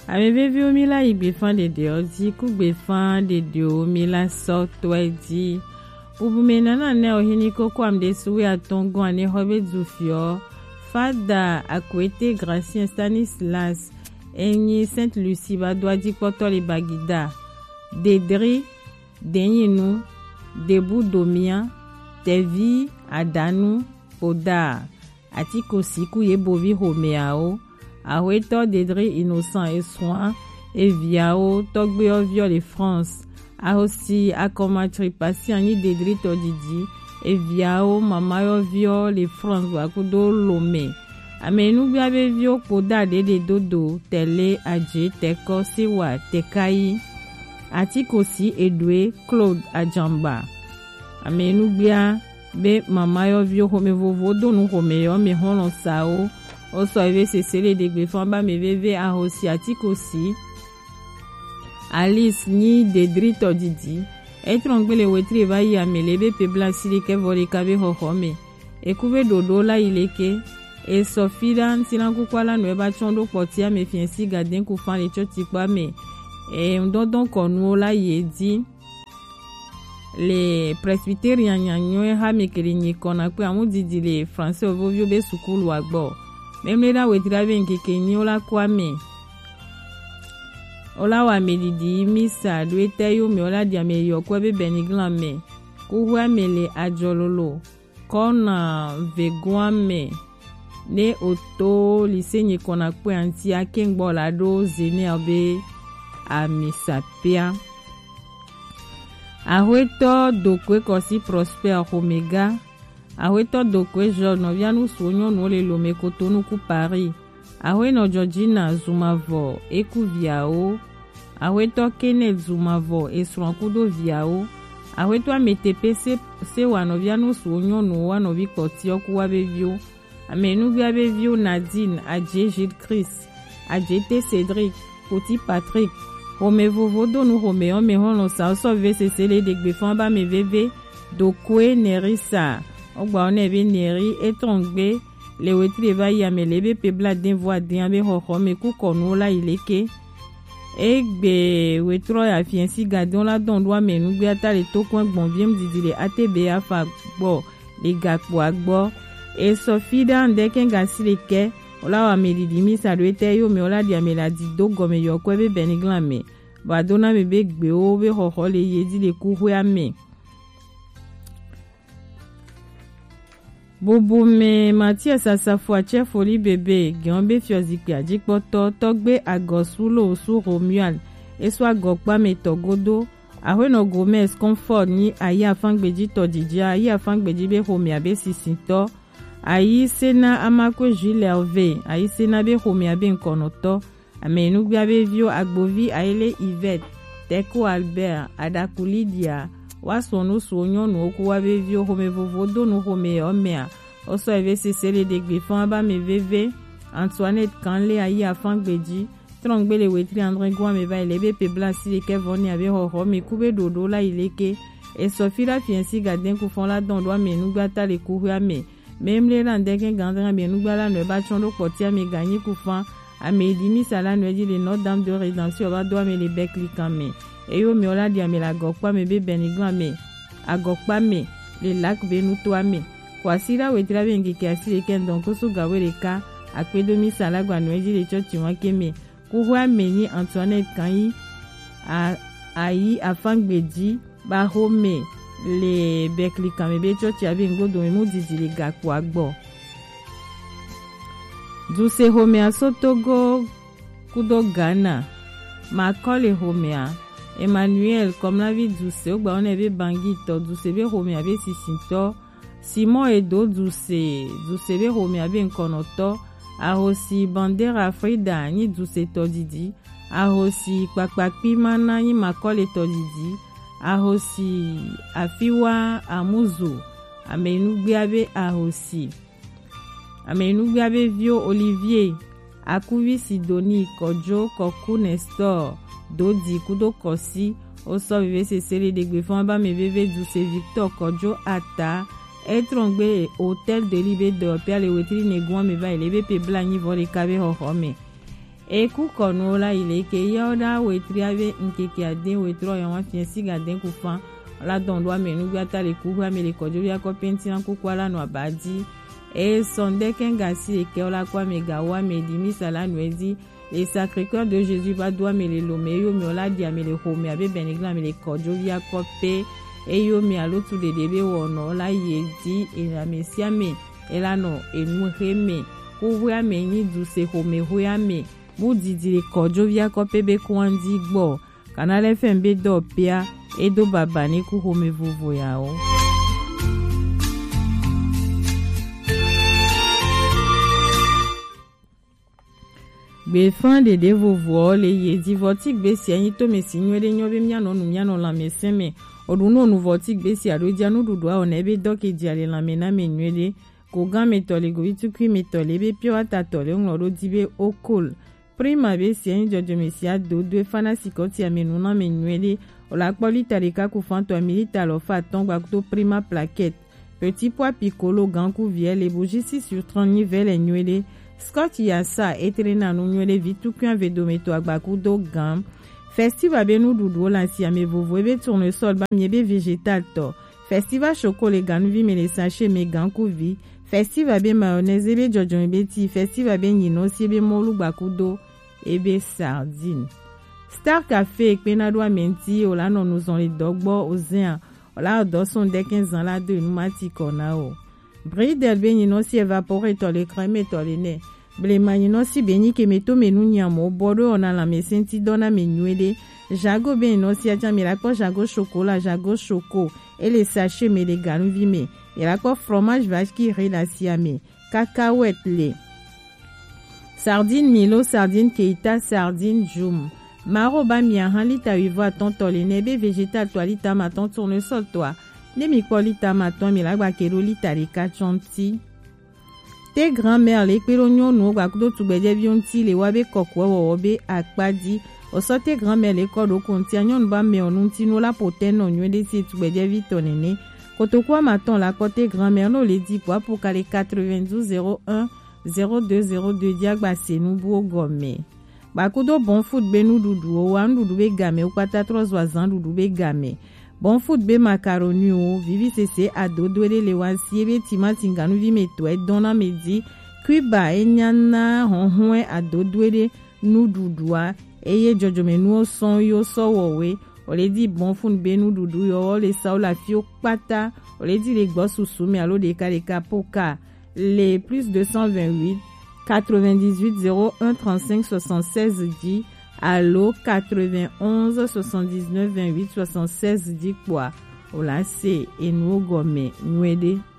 Amevevi omila igbefan dede odi kugbefan dede omila soto edi. Ubumenana ne ohini koko amde suwe atongo ane hobe dufio. Fada akwete Gracien Stanislas enyi Sainte Lucie badwa di potole bagida. Dedri denyinu debu domia tevi adanu poda. Atiko siku ye bovi homeao. Aweto Dedri innocent et soin et viao togbe ovio de France. Ahosi akomatri pasi ani Dedri todidi et viao mamayo vio le France wakudo lome. Amenu biabe vio poda de dodo tele aje teko siwa tekai. Atiko si edwe Claude Ajamba. Amenu bia be mamayo vio home vovodo nu home yo me hono sao. Oso eve se sele de gbefan ba me veve a hosi atiko si. Alice ni Dedri todidi. Etrongbe wetri va yi amelebe pe bla sili ke vole kabe hohome. Ekube dodo la ileke. E sofida ntina kukwala no eba chondo potia me fiensi gaden kufan le choti kwa me. E ndondon konu la yedi. Le presbyterian nyanyo ha mekeli nyikona kwe amudidi le français ovovio be sukulu agbo. Même là où il travaille en ola kwame ola wa medidi misa doete yo me ola dia me yo kwa be beniglan me kuwa mele ajololo kona vegwame ne oto lisenye kona kwe anti akengbo la do zene obe a misapia ahweto dokwe kosi prosper omega. Aweto dokwe jono vianu sonyo no le lome kotonu ku Paris. Aweno Georgina Zumavo eku viao. Aweto Kenneth Zumavo esrankudo viao. Aweto ametepe se wano vianu sonyo no wano vikoti okuwa bevio. Amenu bia bevio Nadine, Adje Gilles Chris, Adjete Cédric, Poti Patrick. Home vovodo nu home ome hono sa oso vese sele de gbefan ba me veve dokwe nerisa. Ogba one be neri etongbe le wetri va yamelebe pebla den voix den be hoho me ku konu la ileke egbe wetro ya fiensi gadon la don doa menu gbe ata le tokun gbon biem didile atebe afa gbo le gapo agbo e sofida ndeken gasileke ola wa medidi mi sa doete yo me ola dia me la di dogo me yo kwebe beniglan me ba dona me be gbe o be hoho le yedi le ku hwe ame. Bobo me Mathias asafo chef oli bebe giombe fiozikpe ajikpoto togbe agosulo su Romuald eso agokpa me togodo ahweno Gomez Comfort ni ayi afangbeji todija ayi afangbeji be homi abe sisinto ayi sena amakwe Jules Hervé ayi sena be homi abe nkonoto amenu gba be vio agbovi aile Yvette Teko Albert Adakulidia wasonu sonyo no okuwa bevio home vovodo no home omea oso eve sesele de gbefan ba me veve Antoinette Kanle ayi afangbeji trongbele wetri André Gwa me va elebe pe blasi le kevoni ave hoho me kube dodo la ileke e sofira fiensi gaden ku fon la don doa me nugbata le kuhua me même le randeken gandra me nugbala no ba chondo potia me gagner ku fan ame dimi sala no di le Notre Dame de Rédemption ba doa me le bekli kame e yo me ola dia me la gokpa me be beniglan me agokpa me le lac benuto ame kwasira wetra bengi kasi le ken donc so gawere ka akpedomi sala gwa no di le chochi wan keme kuhua meni Antoinette Kanyi ayi afangbeji ba home le bekli kame be chochi abi ngodo me mudidi le gakpo agbo duse home asotogo kudo Ghana makole homea Emmanuel comme la vie douce ogba on ebe bangi to douce be home abe sisinto Simon Edo douce be home abe nkonoto ahosi Bandera Frida ni douce to didi ahosi Kpakpapi mana ni makole to didi ahosi Afiwa Amuzu amenugbe abe ahosi amenugbe abe vio Olivier Akuvi Sidoni Kojo Koku Nestor Dodi kudo kosi oso vive se sele de gbefan ba me veve douce Victor Kojo ata etrongbe hôtel de libe de pia le wetri negwan me va elebe pe blani vole kabe hoho me e ku kono la ile ke yoda wetri ave nkeke ade wetro ya wan fiensi gaden ku fan la don do amenu gbata le ku ha me le kojo ya ko penti an ku kwala no abadi e sonde kengasi e ke ola kwa me gawa me dimi sala nwedi le Sacré-Cœur de Jésus va doit me le lome yo me ola dia me le home abe benigla me le kojo ya ko pe e yo me alotu de debe wono la yedi e la mesia me elano enu heme kuhua me ni duse home hua me mudidi le kojo via kopebe kwandi gbo kanale fembe do pia edo baba ni ku home vuvu yao gbe fan de devovo le yedi votik be si anyi to me sinwele nyobe miano nu miano la meseme oduno nu votik be si arodia nu dudwa onebe doke diale la mena menwele kogan metole go vitukwi metole be pio atatole ngoro dibe okol prima be si en jojo mesia do dwe fana sikoti amenu na menwele ola kpoli tarika ku fanto milita lo fa tongba to prima plaquette petit pois piccolo ganku vie les bougies 6 sur 30 nivel enwele Scott Yassa etrena nu nwele vitukwi avedometo agbaku do gam festival be nu dudu lansi ame vovo be tournesol ba miebe végétal to festival chocolat ganu vi me les sachets me ganku vi festival be mayonnaise be jojo be ti festival be nyino si be molu gbakudo ebe sardine Star Café ekpena do amenti ola no nous on les dogbo ozin ola do son de 15 ans la de numati konao Bridel be nyino si évaporé to le crème to le ne blema nyino si beni ke meto menu nyamo bodo ona la mesenti dona menuede jago be nyino si atia miracle jago chocolat jago choco et les sachets me les ganu vime et la quoi fromage vache qui rit la siame cacahuète lait sardine Milo sardine Keita sardine Joum maro ba miahan lita vivo a ton tolenebe végétal toalita maton tournesol toi Demi kolita maton milagba kero lita rika chanti te grand-mère le peronyo no gbakudo tugbeje bionti le wabe kokwe wobe akpadi osote grand-mère le kodo konti anyon ba me onunti no la poten no nywede si tugbeje vitonene kotokwa maton la kote grand-mère no le di pour kale 92 01 0202 diagba senubu gome bakudo bon foot benu dudu o wan dudu be game o kwata 3 ans dudu be game bon foot be macaroni o vivi cc ado doele le wansi be timati nganu vi meto e dona medi kuiba enyana honhwe ado doele nu dudua eye jojo menu o son yo so wowe o le di bon foot be nu dudu yo le sa o la fio pata o le di le gbo susu me alo de ka poka les plus 228 98 01 35 76 10 allo 91 79 28 76 10 quoi. Ola se enu gome nwede.